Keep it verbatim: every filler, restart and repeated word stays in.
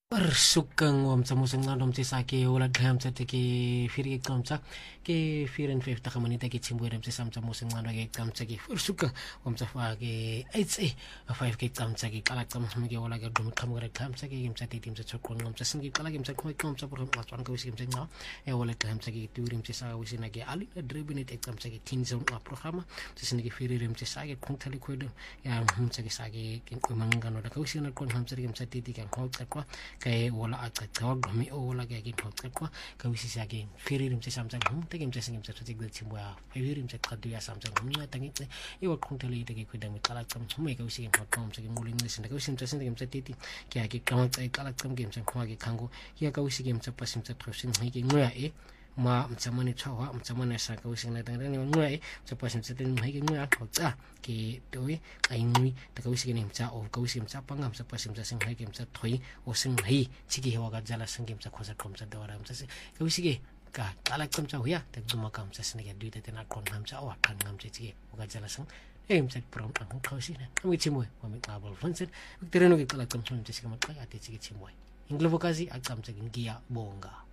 Bersukeng wam samuseng ngadom ci sake wala dham sa tiki firi kam sa ke firen fe ta kamani ta ki chimbo dam sa sam samuseng ngado ke kam sa ki bersukeng wam sa fa ke eight a five ke kam sa ki kala kam ke wala ke dum kam gara kam sa ki kim sa tim sa chokon ngam sa singi kala kim sa ko kam sa por ma ko sim sa ngam e wala kam sa ki turim ci sa wisi na ke ali drebinit ek kam sa ki tin zone a programa sa singi firi rem ci sa ke kong tali ko dum ya hum sa ki sa ke ko mangano da ko wisi na kon ham sa kim sa titi kan ko ta ko kay wala at tawag mi o wala kay gin hot ko kawisi sa gin firirim sa samsang hum tagim sa singim sa tigil simwa firirim sa kaduya samsang hum na tangit i wak kung tali tagi ko dami kalak kam humay kawisi gin hot kam sa gin muling nisin kawisi sa singim sa titi kaya ki kamat ay kalak kam game sa kumagi kango kaya kawisi game sa pasim sa trosin higi nguya e ma macam mana cawa macam mana sa kawisi na tangran ni nguya e sa pasim sa tin higi nguya hot ki toi ai ngui ta kawisi gin sa o kawisi sa pangam sa pasim sa sing higi sa thoi o sing hi chigi hewa ga jala singim sa khosa kom sa dawara sa kawisi ge ka kalak kam sa huya ta duma kam sa snege duita tena kon ham sa o kan ngam sa chigi o ga jala sang em sa prom ang kawisi na kami chimoy kami kabal fansen tereno ge kalak kam sa chigi mat ka ati chigi chimoy inglo vokasi akam sa gin gia bonga